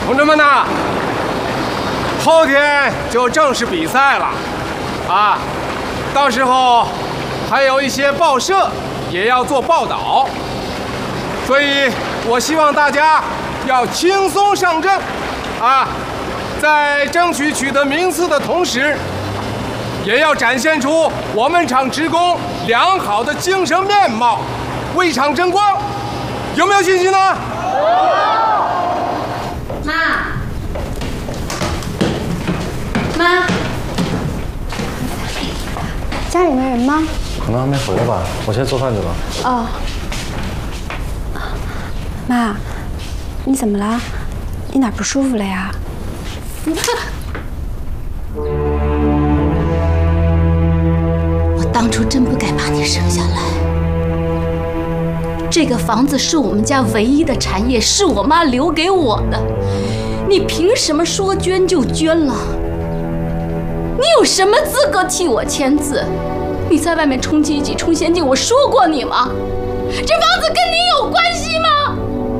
同志们呐，后天就正式比赛了，啊，到时候还有一些报社也要做报道，所以我希望大家要轻松上阵，啊，在争取取得名次的同时，也要展现出我们厂职工良好的精神面貌，为厂争光，有没有信心呢？ 妈，家里没人吗？ 可能还没回来吧，我先做饭去了。 哦，妈，你怎么了？你哪不舒服了呀？ 我当初真不该把你生下来。这个房子是我们家唯一的产业，是我妈留给我的。你凭什么说捐就捐了？你有什么资格替我签字？你在外面充积极、充先进，我说过你吗？这房子跟你有关系吗？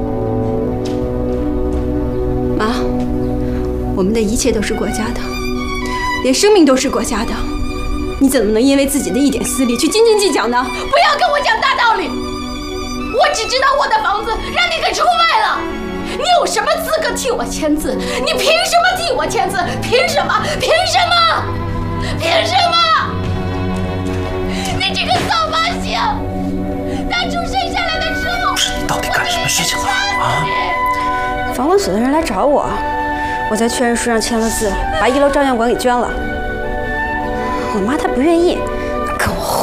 妈，我们的一切都是国家的，连生命都是国家的，你怎么能因为自己的一点私利去斤斤计较呢？ 不要跟我讲大道理！我只知道我的房子让你给出卖了，你有什么资格替我签字？你凭什么替我签字？凭什么？凭什么？凭什么？你这个扫把星！当初生下来的时候， 你到底干什么事情了啊？ 房管所的人来找我，我在确认书上签了字，把1楼照相馆给捐了。我妈她不愿意，